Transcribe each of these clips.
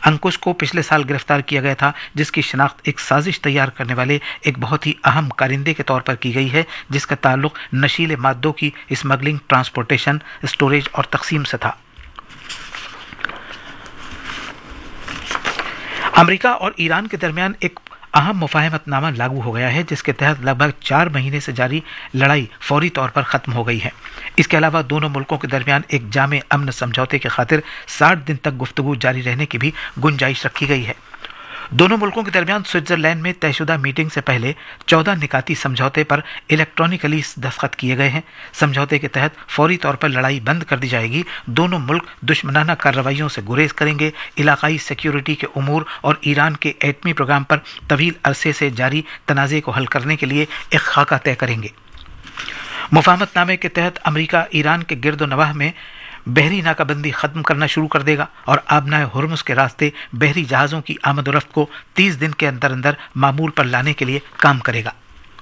अंकुश को पिछले साल गिरफ्तार किया गया था, जिसकी शनाख्त एक साजिश तैयार करने वाले एक बहुत ही अहम कारिंदे के तौर पर की गई है, जिसका ताल्लुक नशीले मादों की स्मगलिंग, ट्रांसपोर्टेशन, स्टोरेज और तकसीम से था। अमेरिका और ईरान के दरमियान एक अहम मुफाहमतनामा लागू हो गया है, जिसके तहत लगभग 4 महीने से जारी लड़ाई फौरी तौर पर खत्म हो गई है। इसके अलावा दोनों मुल्कों के दरमियान एक जामे अमन समझौते की खातिर 60 दिन तक गुफ्तगू जारी रहने की भी गुंजाइश रखी गई है। दोनों मुल्कों के दरमियान स्विट्जरलैंड में तयशुदा मीटिंग से पहले 14 निकाती समझौते पर इलेक्ट्रॉनिकली दस्तखत किए गए हैं। समझौते के तहत फौरी तौर पर लड़ाई बंद कर दी जाएगी, दोनों मुल्क दुश्मनाना कार्रवाइयों से गुरेज करेंगे, इलाकाई सिक्योरिटी के उमूर और ईरान के एटमी प्रोग्राम पर तवील अरसे से जारी तनाज़े को हल करने के लिए एक खाका तय करेंगे। मुफाहमतनामे के तहत अमेरिका ईरान के गिर्दो नवाह में बहरी नाकाबंदी खत्म करना शुरू कर देगा और आबनाए हुर्मुज के रास्ते बहरी जहाज़ों की आमद-ओ-रफ्त को 30 दिन के अंदर अंदर मामूल पर लाने के लिए काम करेगा।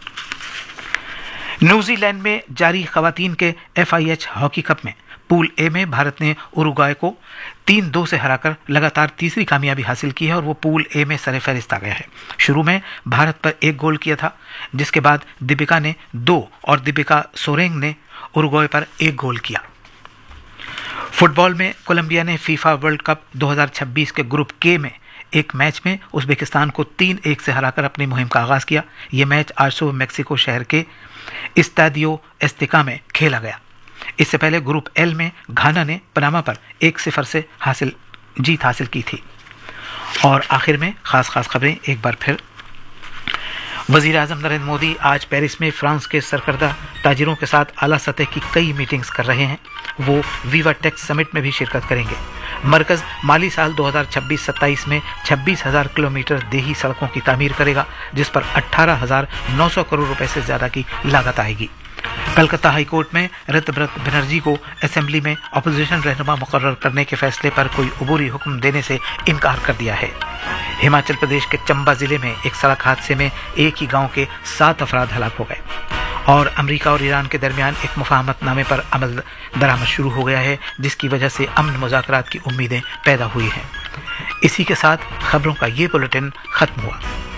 न्यूजीलैंड में जारी खवातीन के FIH हॉकी कप में पूल ए में भारत ने उरुग्वे को 3-2 से हराकर लगातार तीसरी कामयाबी हासिल की है और वो पूल ए में सरफहरिस्त आ गया है। शुरू में भारत पर 1 गोल किया था, जिसके बाद दीपिका ने 2 और दीपिका सोरेंग ने उरुग्वे पर 1 गोल किया। फुटबॉल में कोलंबिया ने फीफा वर्ल्ड कप 2026 के ग्रुप के में एक मैच में उज़्बेकिस्तान को 3-1 से हराकर अपनी मुहिम का आगाज किया। यह मैच आज सुबह मेक्सिको शहर के इस्तादियो एस्तिका में खेला गया। इससे पहले ग्रुप एल में घाना ने पनामा पर 1-0 से जीत हासिल की थी। और आखिर में खास खबरें एक बार फिर। वज़ीर आज़म नरेंद्र मोदी आज पेरिस में फ्रांस के सरकर्दा ताजिरों के साथ आला सतह की कई मीटिंग्स कर रहे हैं। वो वीवा टेक्स समिट में भी शिरकत करेंगे। मरकज़ माली साल 2026-27 में 26,000 किलोमीटर देही सड़कों की तामीर करेगा, जिस पर 18,900 करोड़ रुपए से ज़्यादा की लागत आएगी। कलकत्ता हाईकोर्ट में ऋतव्रत बनर्जी को असेंबली में अपोजिशन रहनुमा मुकर्रर करने के फैसले पर कोई अबूरी हुक्म देने से इनकार कर दिया है। हिमाचल प्रदेश के चंबा जिले में एक सड़क हादसे में एक ही गांव के 7 अफराद हलाक हो गए। और अमेरिका और ईरान के दरमियान एक मुफाहमतनामे पर अमल दरामद शुरू हो गया है, जिसकी वजह से अमन मुज़ाकरात की उम्मीदें पैदा हुई हैं। इसी के साथ खबरों का ये बुलेटिन खत्म हुआ।